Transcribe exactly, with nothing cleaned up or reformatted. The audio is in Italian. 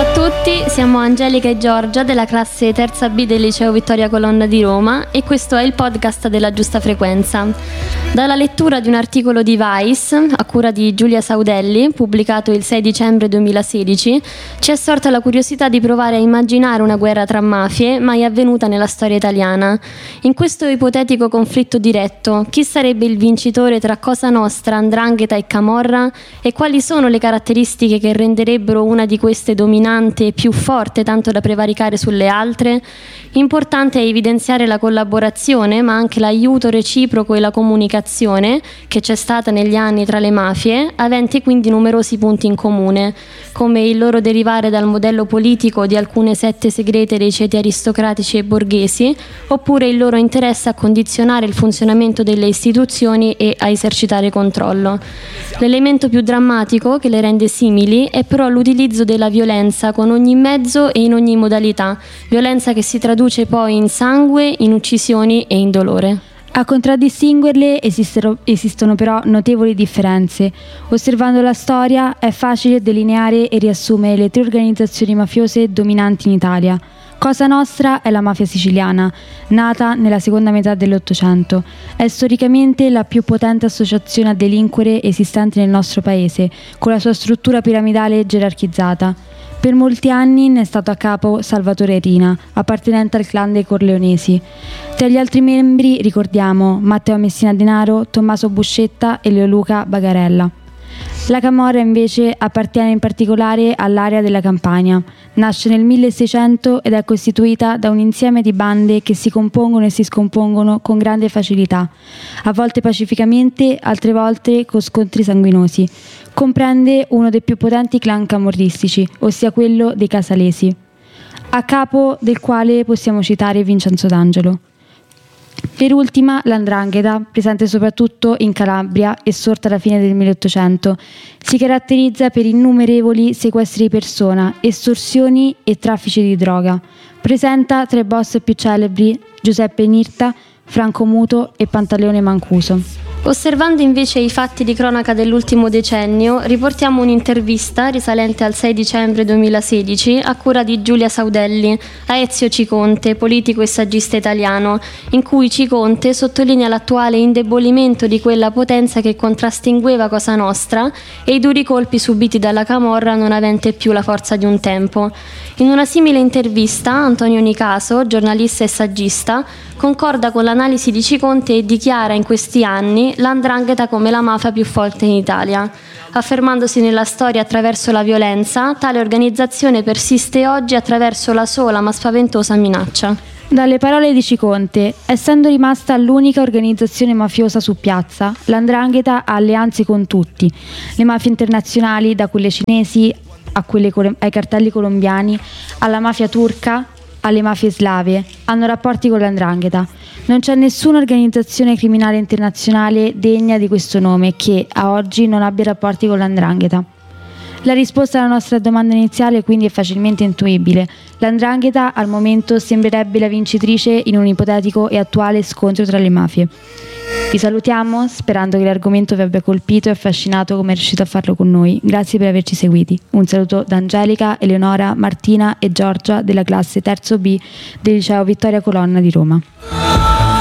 Ciao a tutti, siamo Angelica e Giorgia della classe terza B del liceo Vittoria Colonna di Roma e questo è il podcast della Giusta Frequenza. Dalla lettura di un articolo di Vice a cura di Giulia Saudelli, pubblicato il sei dicembre duemilasedici, ci è sorta la curiosità di provare a immaginare una guerra tra mafie mai avvenuta nella storia italiana. In questo ipotetico conflitto diretto, chi sarebbe il vincitore tra Cosa Nostra, 'Ndrangheta e Camorra e quali sono le caratteristiche che renderebbero una di queste dominante e più forte tanto da prevaricare sulle altre? Importante è evidenziare la collaborazione ma anche l'aiuto reciproco e la comunicazione che c'è stata negli anni tra le mafie, aventi quindi numerosi punti in comune, come il loro derivare dal modello politico di alcune sette segrete dei ceti aristocratici e borghesi, oppure il loro interesse a condizionare il funzionamento delle istituzioni e a esercitare controllo. L'elemento più drammatico che le rende simili è però l'utilizzo della violenza con ogni mezzo e in ogni modalità, violenza che si traduce poi in sangue, in uccisioni e in dolore. A contraddistinguerle esistono, esistono però notevoli differenze. Osservando la storia è facile delineare e riassumere le tre organizzazioni mafiose dominanti in Italia. Cosa Nostra è la mafia siciliana, nata nella seconda metà dell'Ottocento. È storicamente la più potente associazione a delinquere esistente nel nostro paese, con la sua struttura piramidale gerarchizzata. Per molti anni ne è stato a capo Salvatore Rina, appartenente al clan dei Corleonesi. Tra gli altri membri ricordiamo Matteo Messina Denaro, Tommaso Buscetta e Leoluca Bagarella. La Camorra invece appartiene in particolare all'area della Campania. Nasce nel milleseicento ed è costituita da un insieme di bande che si compongono e si scompongono con grande facilità, a volte pacificamente, altre volte con scontri sanguinosi. Comprende uno dei più potenti clan camorristici, ossia quello dei Casalesi, a capo del quale possiamo citare Vincenzo D'Angelo. Per ultima, l'Andrangheta, presente soprattutto in Calabria e sorta alla fine del milleottocento, si caratterizza per innumerevoli sequestri di persona, estorsioni e traffici di droga. Presenta tra i boss più celebri Giuseppe Nirta, Franco Muto e Pantaleone Mancuso. Osservando invece i fatti di cronaca dell'ultimo decennio, riportiamo un'intervista risalente al sei dicembre duemilasedici a cura di Giulia Saudelli a Ezio Ciconte, politico e saggista italiano, in cui Ciconte sottolinea l'attuale indebolimento di quella potenza che contrastingueva Cosa Nostra e i duri colpi subiti dalla Camorra non avente più la forza di un tempo. In una simile intervista, Antonio Nicaso, giornalista e saggista, concorda con l'analisi di Ciconte e dichiara in questi anni l'Andrangheta come la mafia più forte in Italia. Affermandosi nella storia attraverso la violenza, tale organizzazione persiste oggi attraverso la sola ma spaventosa minaccia. Dalle parole di Ciconte, essendo rimasta l'unica organizzazione mafiosa su piazza, l'Andrangheta ha alleanze con tutti, le mafie internazionali, da quelle cinesi a quelle, ai cartelli colombiani, alla mafia turca, alle mafie slave, hanno rapporti con l'Andrangheta. Non c'è nessuna organizzazione criminale internazionale degna di questo nome che, a oggi, non abbia rapporti con l'Andrangheta. La risposta alla nostra domanda iniziale quindi è facilmente intuibile. L'Andrangheta al momento sembrerebbe la vincitrice in un ipotetico e attuale scontro tra le mafie. Vi salutiamo sperando che l'argomento vi abbia colpito e affascinato come è riuscito a farlo con noi. Grazie per averci seguiti. Un saluto da Angelica, Eleonora, Martina e Giorgia della classe terzo B del liceo Vittoria Colonna di Roma.